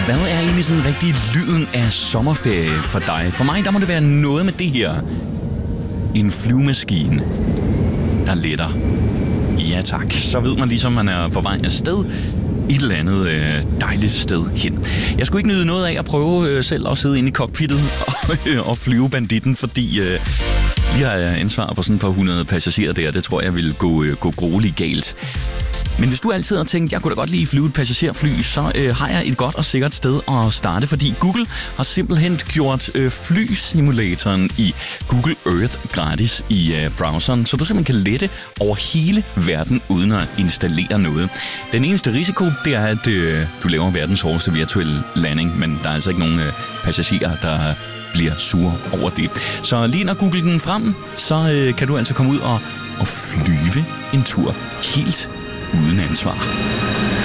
Hvad er egentlig sådan rigtig lyden af sommerferie for dig? For mig, der må det være noget med det her. En flyvemaskine, der letter. Ja tak, så ved man ligesom, man er på vej afsted et eller andet dejligt sted hen. Jeg skulle ikke nyde noget af at prøve selv at sidde inde i cockpittet og flyve banditten, fordi lige har jeg ansvar for sådan et par 100 passagerer der. Det tror jeg ville gå grueligt galt. Men hvis du altid har tænkt, jeg kunne da godt lide at flyve et passagerfly, så har jeg et godt og sikkert sted at starte, fordi Google har simpelthen gjort flysimulatoren i Google Earth gratis i browseren, så du simpelthen kan lette over hele verden uden at installere noget. Den eneste risiko, det er, at du laver verdens hårdeste virtuelle landing, men der er altså ikke nogen passagerer, der bliver sure over det. Så lige når Google den frem, så kan du altså komme ud og flyve en tur helt uden ansvar.